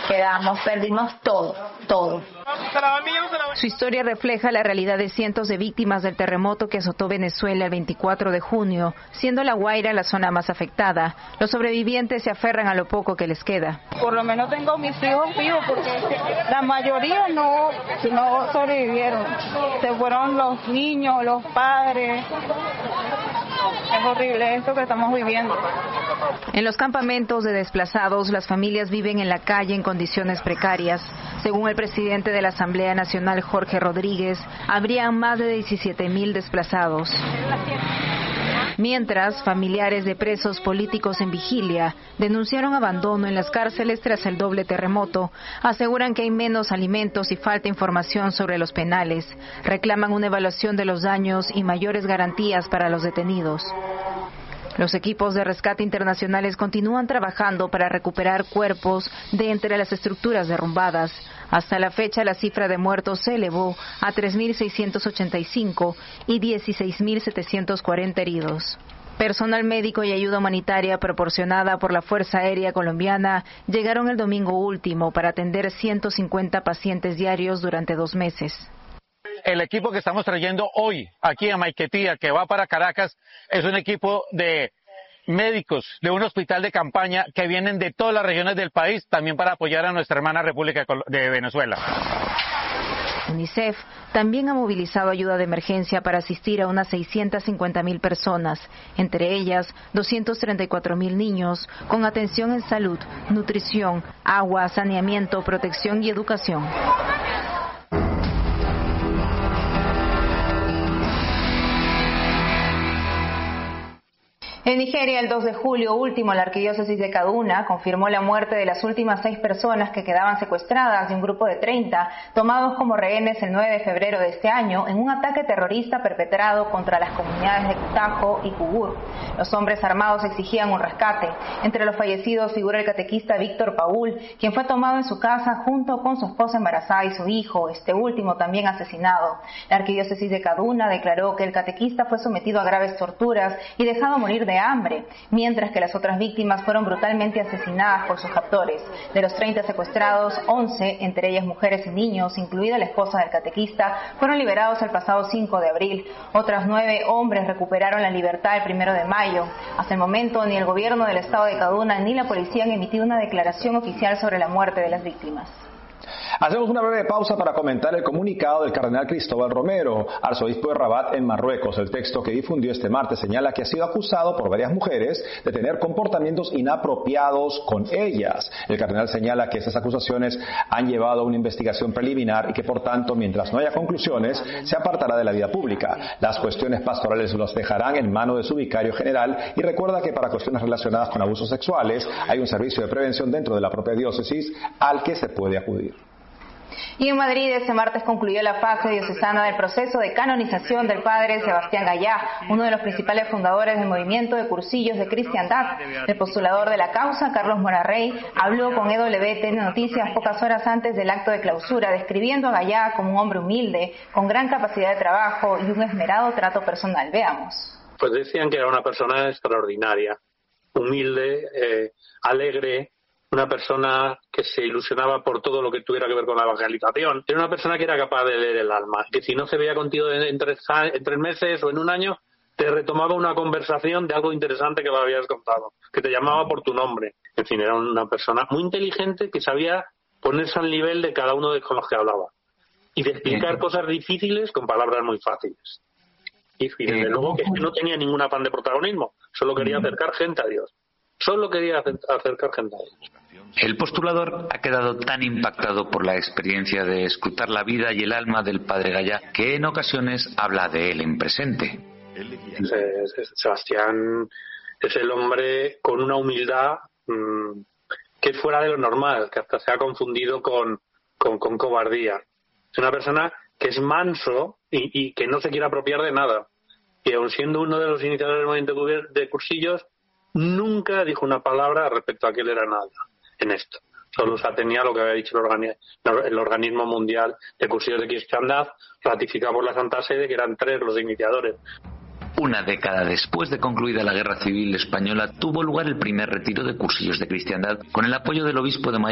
Perdimos todo. Su historia refleja la realidad de cientos de víctimas del terremoto que azotó Venezuela el 24 de junio, siendo La Guaira la zona más afectada. Los sobrevivientes se aferran a lo poco que les queda. Por lo menos tengo mis hijos vivos porque la mayoría no sobrevivieron. Se fueron los niños, los padres. Es horrible esto que estamos viviendo. En los campamentos de desplazados, las familias viven en la calle en condiciones precarias. Según el presidente de la Asamblea Nacional, Jorge Rodríguez, habrían más de 17,000 desplazados. Mientras, familiares de presos políticos en vigilia denunciaron abandono en las cárceles tras el doble terremoto. Aseguran que hay menos alimentos y falta información sobre los penales. Reclaman una evaluación de los daños y mayores garantías para los detenidos. Los equipos de rescate internacionales continúan trabajando para recuperar cuerpos de entre las estructuras derrumbadas. Hasta la fecha, la cifra de muertos se elevó a 3.685 y 16.740 heridos. Personal médico y ayuda humanitaria proporcionada por la Fuerza Aérea Colombiana llegaron el domingo último para atender 150 pacientes diarios durante 2 meses. El equipo que estamos trayendo hoy aquí a Maiquetía, que va para Caracas, es un equipo de médicos de un hospital de campaña que vienen de todas las regiones del país, también para apoyar a nuestra hermana República de Venezuela. UNICEF también ha movilizado ayuda de emergencia para asistir a unas 650,000 personas, entre ellas 234,000 niños, con atención en salud, nutrición, agua, saneamiento, protección y educación. En Nigeria, el 2 de julio último, la arquidiócesis de Kaduna confirmó la muerte de las últimas 6 personas que quedaban secuestradas de un grupo de 30, tomados como rehenes el 9 de febrero de este año en un ataque terrorista perpetrado contra las comunidades de Kutajo y Kugur. Los hombres armados exigían un rescate. Entre los fallecidos figura el catequista Víctor Paul, quien fue tomado en su casa junto con su esposa embarazada y su hijo, este último también asesinado. La arquidiócesis de Kaduna declaró que el catequista fue sometido a graves torturas y dejado morir de hambre, mientras que las otras víctimas fueron brutalmente asesinadas por sus captores. De los 30 secuestrados, 11, entre ellas mujeres y niños, incluida la esposa del catequista, fueron liberados el pasado 5 de abril. Otras 9 hombres recuperaron la libertad el 1 de mayo. Hasta el momento, ni el gobierno del estado de Kaduna ni la policía han emitido una declaración oficial sobre la muerte de las víctimas. Hacemos una breve pausa para comentar el comunicado del cardenal Cristóbal Romero, arzobispo de Rabat en Marruecos. El texto que difundió este martes señala que ha sido acusado por varias mujeres de tener comportamientos inapropiados con ellas. El cardenal señala que estas acusaciones han llevado a una investigación preliminar y que, por tanto, mientras no haya conclusiones, se apartará de la vida pública. Las cuestiones pastorales los dejarán en manos de su vicario general y recuerda que para cuestiones relacionadas con abusos sexuales hay un servicio de prevención dentro de la propia diócesis al que se puede acudir. Y en Madrid este martes concluyó la fase diocesana del proceso de canonización del padre Sebastián Gallá, uno de los principales fundadores del movimiento de cursillos de cristiandad. El postulador de la causa, Carlos Morarrey, habló con EWTN Noticias pocas horas antes del acto de clausura, describiendo a Gallá como un hombre humilde, con gran capacidad de trabajo y un esmerado trato personal. Veamos. Pues decían que era una persona extraordinaria, humilde, alegre, una persona que se ilusionaba por todo lo que tuviera que ver con la evangelización. Era una persona que era capaz de leer el alma, que si no se veía contigo en 3 meses o en un año, te retomaba una conversación de algo interesante que me habías contado, que te llamaba por tu nombre. En fin, era una persona muy inteligente que sabía ponerse al nivel de cada uno de con los que hablaba y de explicar cosas difíciles con palabras muy fáciles. Y desde luego que no tenía ningún afán de protagonismo, solo quería acercar gente a Dios. Solo quería acercar gente a Dios. El postulador ha quedado tan impactado por la experiencia de escrutar la vida y el alma del padre Gallá que en ocasiones habla de él en presente. Sebastián es el hombre con una humildad que es fuera de lo normal, que hasta se ha confundido con cobardía. Es una persona que es manso y que no se quiere apropiar de nada. Y aun siendo uno de los iniciadores del movimiento de cursillos, nunca dijo una palabra respecto a que él era nada en esto. Solo se atenía a lo que había dicho el Organismo Mundial de Cursillos de Cristiandad, ratificado por la Santa Sede, que eran 3 los iniciadores. Una década después de concluida la Guerra Civil Española, tuvo lugar el primer retiro de cursillos de cristiandad con el apoyo del obispo de